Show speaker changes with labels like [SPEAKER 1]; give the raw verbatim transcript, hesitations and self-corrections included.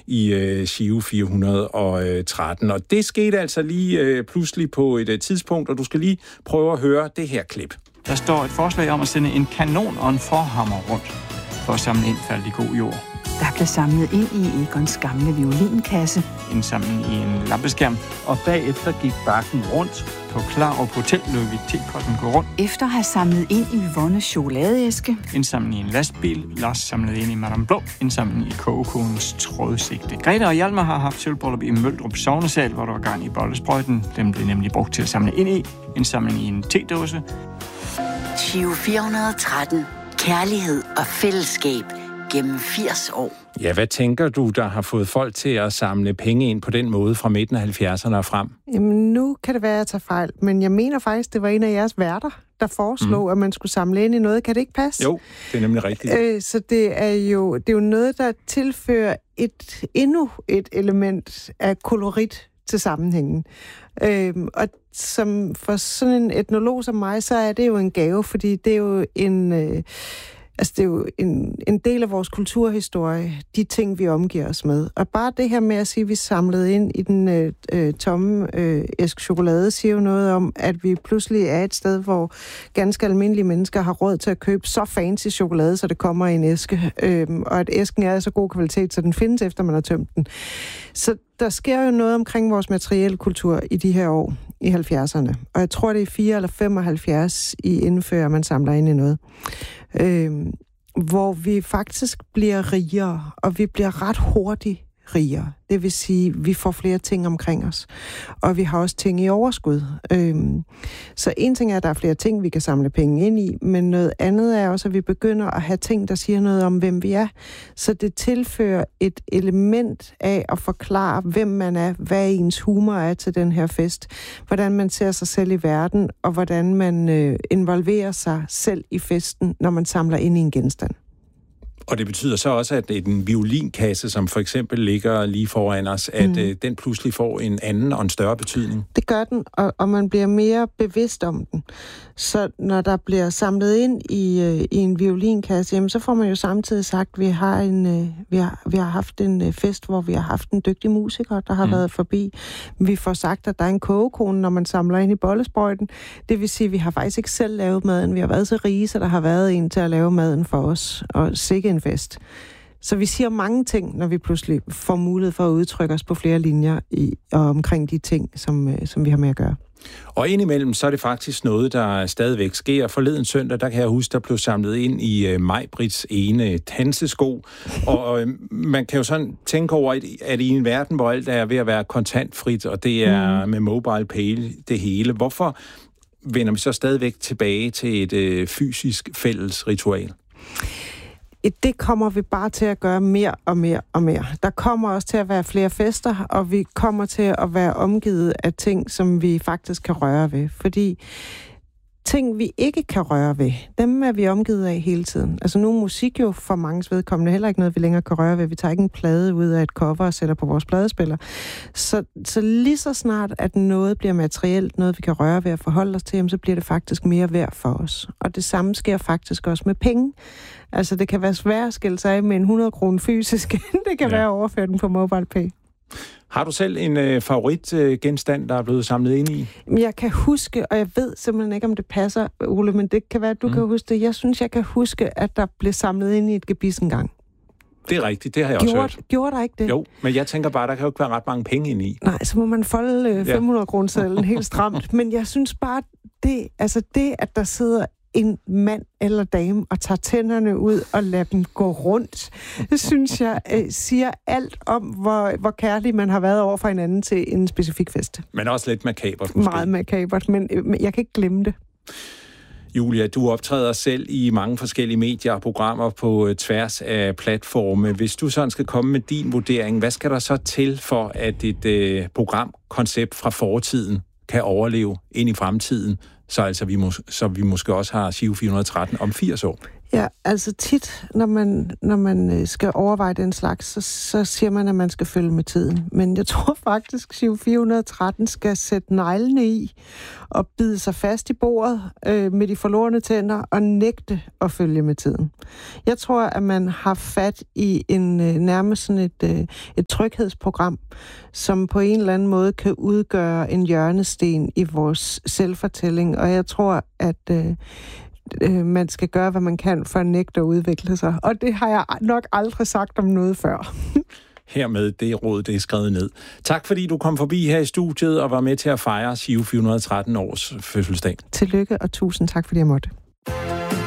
[SPEAKER 1] i øh, Giro fire hundrede og tretten. Og det skete altså lige øh, pludselig på et øh, tidspunkt, og du skal lige prøve at høre det her klip.
[SPEAKER 2] Der står et forslag om at sende en kanon og en forhammer rundt for at samle ind faldt i god jord.
[SPEAKER 3] Der blev samlet ind i Egons gamle violinkasse.
[SPEAKER 2] Indsamling i en lampeskærm. Og bagefter gik bakken rundt. På Klarup Hotel lod vi tepotten gå rundt.
[SPEAKER 3] Efter at have samlet ind i Yvonnes chokoladeæske.
[SPEAKER 2] Indsamling i en lastbil. Lars samlede ind i Madame Blå. Indsamling i kogekonens trådsigte. Greta og Hjalmar har haft sølvbryllup i Møldrup Sognesal, hvor der var gang i bollesprøjten. Den blev nemlig brugt til at samle ind i. Indsamling i en tedåse.
[SPEAKER 4] Giro fire hundrede og tretten. Kærlighed og fællesskab gennem firs år.
[SPEAKER 1] Ja, hvad tænker du, der har fået folk til at samle penge ind på den måde fra midten af halvfjerdserne og frem?
[SPEAKER 5] Jamen, nu kan det være, at jeg tager fejl, men jeg mener faktisk, det var en af jeres værter, der foreslog, mm. at man skulle samle ind i noget. Kan det ikke passe?
[SPEAKER 1] Jo, det er nemlig rigtigt.
[SPEAKER 5] Øh, så det er, jo, det er jo noget, der tilfører et, endnu et element af kolorit til sammenhængen. Øhm, og som for sådan en etnolog som mig, så er det jo en gave, fordi det er jo en... Øh, Altså, det er jo en, en del af vores kulturhistorie, de ting, vi omgiver os med. Og bare det her med at sige, at vi samlede ind i den øh, øh, tomme øh, æske chokolade, siger jo noget om, at vi pludselig er et sted, hvor ganske almindelige mennesker har råd til at købe så fancy chokolade, så det kommer i en æske. Øhm, og at æsken er af så god kvalitet, så den findes efter, man har tømt den. Så der sker jo noget omkring vores materielle kultur i de her år, i halvfjerdserne. Og jeg tror, det er fire eller femoghalvfjerds, I indfører, man samler ind i noget. Øhm, hvor vi faktisk bliver rigere, og vi bliver ret hurtigt rigere. Det vil sige, vi får flere ting omkring os. Og vi har også ting i overskud. Øhm, så en ting er, at der er flere ting, vi kan samle penge ind i, men noget andet er også, at vi begynder at have ting, der siger noget om, hvem vi er. Så det tilfører et element af at forklare, hvem man er, hvad ens humor er til den her fest, hvordan man ser sig selv i verden, og hvordan man øh, involverer sig selv i festen, når man samler ind i en genstand.
[SPEAKER 1] Og det betyder så også, at en violinkasse, som for eksempel ligger lige foran os, at mm. øh, den pludselig får en anden og en større betydning.
[SPEAKER 5] Det gør den, og, og man bliver mere bevidst om den. Så når der bliver samlet ind i, øh, i en violinkasse, jamen, så får man jo samtidig sagt, at vi har, en, øh, vi har, vi har haft en øh, fest, hvor vi har haft en dygtig musiker, der har mm. været forbi. Vi får sagt, at der er en kogekone, når man samler ind i bollesprøjten. Det vil sige, at vi har faktisk ikke selv lavet maden. Vi har været så rige, så der har været en til at lave maden for os. Og sikke en fest. Så vi siger mange ting, når vi pludselig får mulighed for at udtrykke os på flere linjer i, og omkring de ting, som, som vi har med at gøre.
[SPEAKER 1] Og indimellem, så er det faktisk noget, der stadigvæk sker. Forleden søndag, der kan jeg huske, der blev samlet ind i uh, Maj-Brits ene tancesko. Og uh, man kan jo sådan tænke over, at i en verden, hvor alt er ved at være kontantfrit, og det er mm. med mobile pay det hele, hvorfor vender vi så stadigvæk tilbage til et uh, fysisk fælles ritual?
[SPEAKER 5] Det kommer vi bare til at gøre mere og mere og mere. Der kommer også til at være flere fester, og vi kommer til at være omgivet af ting, som vi faktisk kan røre ved. Fordi ting, vi ikke kan røre ved, dem er vi omgivet af hele tiden. Altså nu er musik jo for manges vedkommende heller ikke noget, vi længere kan røre ved. Vi tager ikke en plade ud af et cover og sætter på vores pladespiller. Så, så lige så snart, at noget bliver materielt, noget vi kan røre ved og forholde os til, så bliver det faktisk mere værd for os. Og det samme sker faktisk også med penge. Altså det kan være svært at skille sig af med en hundrede kroner fysisk. Det kan ja. være overført den på MobilePay.
[SPEAKER 1] Har du selv en øh, favoritgenstand, øh, der er blevet samlet ind i?
[SPEAKER 5] Jeg kan huske, og jeg ved simpelthen ikke, om det passer, Ole, men det kan være, at du mm. kan huske det. Jeg synes, jeg kan huske, at der blev samlet ind i et gebis engang.
[SPEAKER 1] Det er rigtigt, det har jeg
[SPEAKER 5] gjorde,
[SPEAKER 1] også hørt.
[SPEAKER 5] Gjorde der ikke det?
[SPEAKER 1] Jo, men jeg tænker bare, der kan jo ikke være ret mange penge ind i.
[SPEAKER 5] Nej, så må man folde øh, fem hundrede kroner sedlen helt stramt. Men jeg synes bare, det, altså det, at der sidder en mand eller dame og tager tænderne ud og lader dem gå rundt, det synes jeg øh, siger alt om, hvor, hvor kærlig man har været over for hinanden til en specifik fest.
[SPEAKER 1] Men også lidt makabert måske.
[SPEAKER 5] Meget makabert, men øh, jeg kan ikke glemme det.
[SPEAKER 1] Julia, du optræder selv i mange forskellige medier og programmer på tværs af platforme. Hvis du sådan skal komme med din vurdering, hvad skal der så til for, at et øh, programkoncept fra fortiden kan overleve ind i fremtiden, så altså vi, mås- så vi måske også har Giro fire hundrede og tretten om firs år?
[SPEAKER 5] Ja, altså tit, når man, når man skal overveje den slags, så, så siger man, at man skal følge med tiden. Men jeg tror faktisk, at Giro fire hundrede og tretten skal sætte neglene i og bide sig fast i bordet øh, med de forlorne tænder og nægte at følge med tiden. Jeg tror, at man har fat i en øh, nærmest sådan et, øh, et tryghedsprogram, som på en eller anden måde kan udgøre en hjørnesten i vores selvfortælling. Og jeg tror, at øh, man skal gøre, hvad man kan for at nægte at udvikle sig. Og det har jeg nok aldrig sagt om noget før.
[SPEAKER 1] Hermed det råd, det er skrevet ned. Tak fordi du kom forbi her i studiet og var med til at fejre Giro fire hundrede og tretten års fødselsdag.
[SPEAKER 5] Tillykke og tusind tak, fordi jeg måtte.